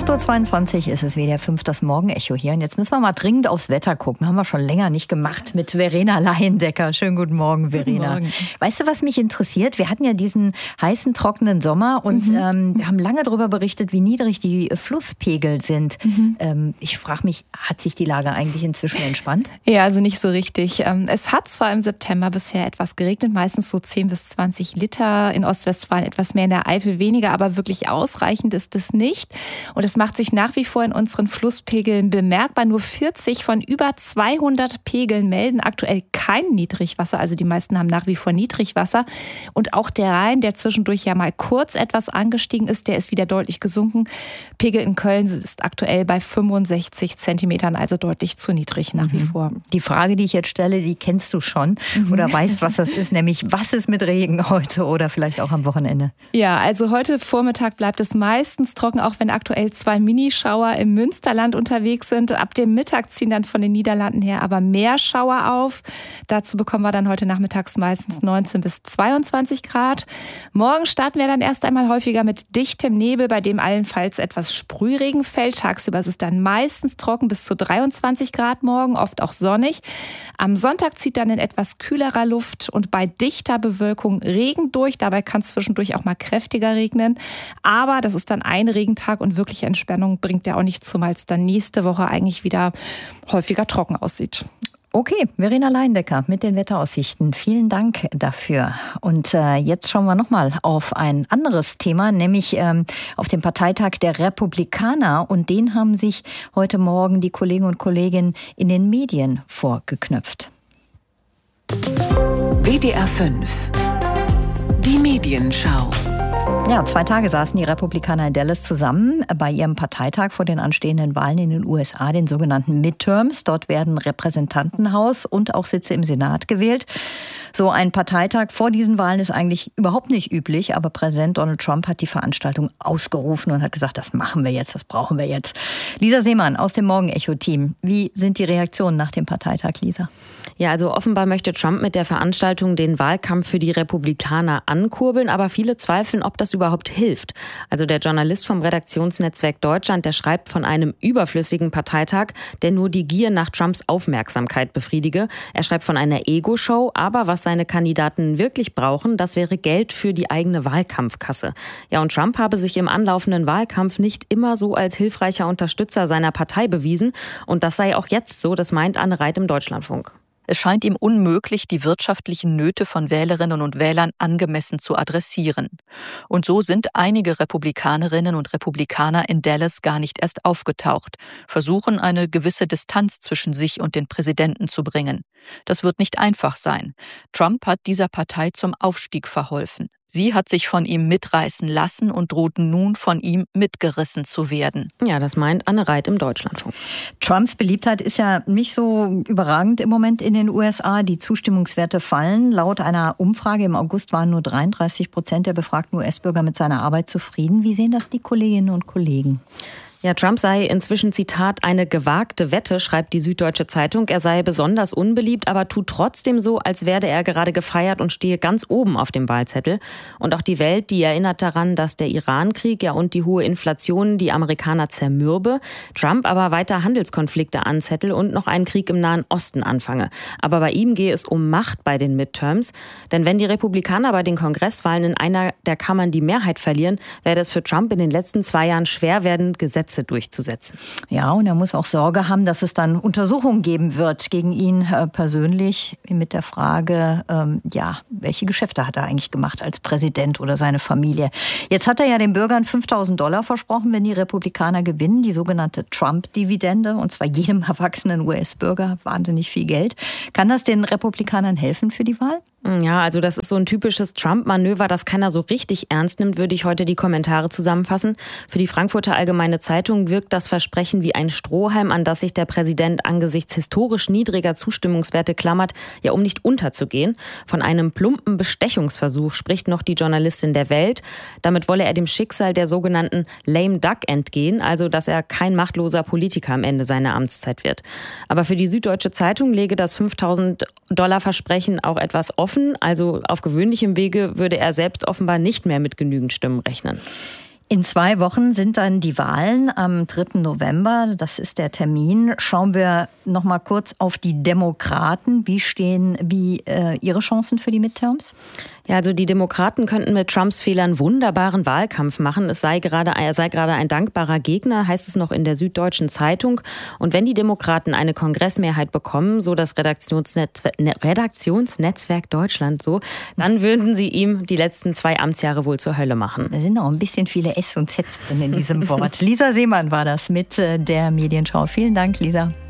8.22 Uhr ist es WDR 5, das Morgenecho hier. Und jetzt müssen wir mal dringend aufs Wetter gucken. Haben wir schon länger nicht gemacht mit Verena Laiendecker. Schönen guten Morgen, Verena. Guten Morgen. Weißt du, was mich interessiert? Wir hatten ja diesen heißen, trockenen Sommer und wir haben lange darüber berichtet, wie niedrig die Flusspegel sind. Ich frage mich, hat sich die Lage eigentlich inzwischen entspannt? Ja, also nicht so richtig. Es hat zwar im September bisher etwas geregnet, meistens so 10 bis 20 Liter, in Ostwestfalen etwas mehr, in der Eifel weniger, aber wirklich ausreichend ist es nicht. Und es macht sich nach wie vor in unseren Flusspegeln bemerkbar. Nur 40 von über 200 Pegeln melden aktuell kein Niedrigwasser. Also die meisten haben nach wie vor Niedrigwasser. Und auch der Rhein, der zwischendurch ja mal kurz etwas angestiegen ist, der ist wieder deutlich gesunken. Pegel in Köln ist aktuell bei 65 Zentimetern, also deutlich zu niedrig nach wie vor. Die Frage, die ich jetzt stelle, die kennst du schon oder weißt, was das ist, nämlich was ist mit Regen heute oder vielleicht auch am Wochenende? Ja, also heute Vormittag bleibt es meistens trocken, auch wenn aktuell 2 Minischauer im Münsterland unterwegs sind. Ab dem Mittag ziehen dann von den Niederlanden her aber mehr Schauer auf. Dazu bekommen wir dann heute nachmittags meistens 19 bis 22 Grad. Morgen starten wir dann erst einmal häufiger mit dichtem Nebel, bei dem allenfalls etwas Sprühregen fällt. Tagsüber ist es dann meistens trocken bis zu 23 Grad morgen, oft auch sonnig. Am Sonntag zieht dann in etwas kühlerer Luft und bei dichter Bewölkung Regen durch. Dabei kann es zwischendurch auch mal kräftiger regnen. Aber das ist dann ein Regentag und wirkliche Entspannung bringt der auch nicht, zumal es dann nächste Woche eigentlich wieder häufiger trocken aussieht. Okay, Verena Laiendecker mit den Wetteraussichten. Vielen Dank dafür. Und jetzt schauen wir nochmal auf ein anderes Thema, nämlich auf den Parteitag der Republikaner. Und den haben sich heute Morgen die Kollegen und Kolleginnen in den Medien vorgeknöpft. WDR 5. Die Medienschau. Ja, 2 Tage saßen die Republikaner in Dallas zusammen bei ihrem Parteitag vor den anstehenden Wahlen in den USA, den sogenannten Midterms. Dort werden Repräsentantenhaus und auch Sitze im Senat gewählt. So ein Parteitag vor diesen Wahlen ist eigentlich überhaupt nicht üblich, aber Präsident Donald Trump hat die Veranstaltung ausgerufen und hat gesagt, das machen wir jetzt, das brauchen wir jetzt. Lisa Seemann aus dem Morgenecho-Team. Wie sind die Reaktionen nach dem Parteitag, Lisa? Ja, also offenbar möchte Trump mit der Veranstaltung den Wahlkampf für die Republikaner ankurbeln, aber viele zweifeln, ob das überhaupt hilft. Also der Journalist vom Redaktionsnetzwerk Deutschland, der schreibt von einem überflüssigen Parteitag, der nur die Gier nach Trumps Aufmerksamkeit befriedige. Er schreibt von einer Ego-Show, aber was seine Kandidaten wirklich brauchen, das wäre Geld für die eigene Wahlkampfkasse. Ja, und Trump habe sich im anlaufenden Wahlkampf nicht immer so als hilfreicher Unterstützer seiner Partei bewiesen. Und das sei auch jetzt so, das meint Anne Reit im Deutschlandfunk. Es scheint ihm unmöglich, die wirtschaftlichen Nöte von Wählerinnen und Wählern angemessen zu adressieren. Und so sind einige Republikanerinnen und Republikaner in Dallas gar nicht erst aufgetaucht, versuchen eine gewisse Distanz zwischen sich und den Präsidenten zu bringen. Das wird nicht einfach sein. Trump hat dieser Partei zum Aufstieg verholfen. Sie hat sich von ihm mitreißen lassen und droht nun von ihm mitgerissen zu werden. Ja, das meint Anne Reit im Deutschlandfunk. Trumps Beliebtheit ist ja nicht so überragend im Moment in den USA. Die Zustimmungswerte fallen. Laut einer Umfrage im August waren nur 33% der befragten US-Bürger mit seiner Arbeit zufrieden. Wie sehen das die Kolleginnen und Kollegen? Ja, Trump sei inzwischen, Zitat, eine gewagte Wette, schreibt die Süddeutsche Zeitung. Er sei besonders unbeliebt, aber tut trotzdem so, als werde er gerade gefeiert und stehe ganz oben auf dem Wahlzettel. Und auch die Welt, die erinnert daran, dass der Irankrieg und die hohe Inflation die Amerikaner zermürbe. Trump aber weiter Handelskonflikte anzettel und noch einen Krieg im Nahen Osten anfange. Aber bei ihm gehe es um Macht bei den Midterms. Denn wenn die Republikaner bei den Kongresswahlen in einer der Kammern die Mehrheit verlieren, werde es für Trump in den letzten 2 Jahren schwer werden, Gesetze durchzusetzen. Ja, und er muss auch Sorge haben, dass es dann Untersuchungen geben wird gegen ihn persönlich mit der Frage, welche Geschäfte hat er eigentlich gemacht als Präsident oder seine Familie. Jetzt hat er ja den Bürgern $5.000 versprochen, wenn die Republikaner gewinnen, die sogenannte Trump-Dividende, und zwar jedem erwachsenen US-Bürger, wahnsinnig viel Geld. Kann das den Republikanern helfen für die Wahl? Ja, also das ist so ein typisches Trump-Manöver, das keiner so richtig ernst nimmt, würde ich heute die Kommentare zusammenfassen. Für die Frankfurter Allgemeine Zeitung wirkt das Versprechen wie ein Strohhalm, an das sich der Präsident angesichts historisch niedriger Zustimmungswerte klammert, ja, um nicht unterzugehen. Von einem plumpen Bestechungsversuch spricht noch die Journalistin der Welt. Damit wolle er dem Schicksal der sogenannten lame duck entgehen, also dass er kein machtloser Politiker am Ende seiner Amtszeit wird. Aber für die Süddeutsche Zeitung lege das $5.000-Versprechen auch etwas offen, also auf gewöhnlichem Wege würde er selbst offenbar nicht mehr mit genügend Stimmen rechnen. In 2 Wochen sind dann die Wahlen am 3. November. Das ist der Termin. Schauen wir noch mal kurz auf die Demokraten. Wie stehen ihre Chancen für die Midterms? Ja, also die Demokraten könnten mit Trumps Fehlern wunderbaren Wahlkampf machen. Er sei gerade ein dankbarer Gegner, heißt es noch in der Süddeutschen Zeitung. Und wenn die Demokraten eine Kongressmehrheit bekommen, so das Redaktionsnetzwerk Deutschland so, dann würden sie ihm die letzten 2 Amtsjahre wohl zur Hölle machen. Da sind auch ein bisschen viele S und Z drin in diesem Wort. Lisa Seemann war das mit der Medienschau. Vielen Dank, Lisa.